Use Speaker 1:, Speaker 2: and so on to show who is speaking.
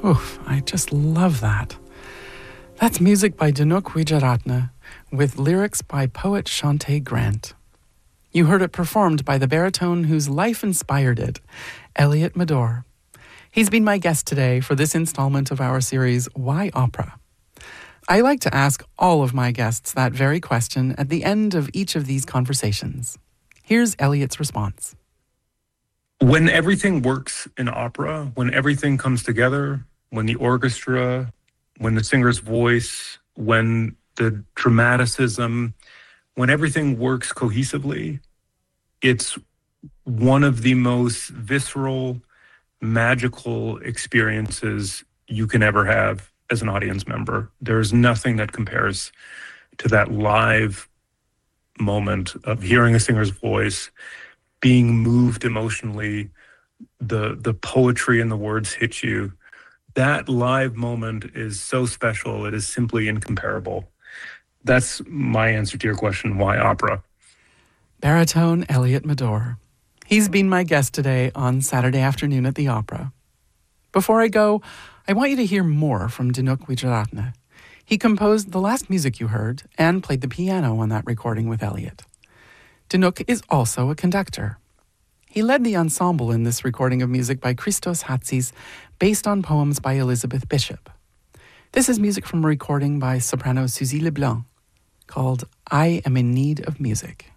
Speaker 1: Oof, I just love that. That's music by Dinouk Wijeratne with lyrics by poet Shantae Grant. You heard it performed by the baritone whose life inspired it, Elliot Madore. He's been my guest today for this installment of our series, Why Opera? I like to ask all of my guests that very question at the end of each of these conversations. Here's Elliot's response.
Speaker 2: When everything works in opera, when everything comes together, when the orchestra, when the singer's voice, when the dramaticism, when everything works cohesively, it's one of the most visceral, magical experiences you can ever have as an audience member. There's nothing that compares to that live moment of hearing a singer's voice, being moved emotionally, the poetry in the words hit you. That live moment is so special. It is simply incomparable. That's my answer to your question, why opera?
Speaker 1: Baritone Elliot Madore. He's been my guest today on Saturday afternoon at the Opera. Before I go, I want you to hear more from Dinouk Wijeratne. He composed the last music you heard and played the piano on that recording with Elliot. Dinouk is also a conductor. He led the ensemble in this recording of music by Christos Hatzis, based on poems by Elizabeth Bishop. This is music from a recording by soprano Suzy Leblanc called I Am in Need of Music.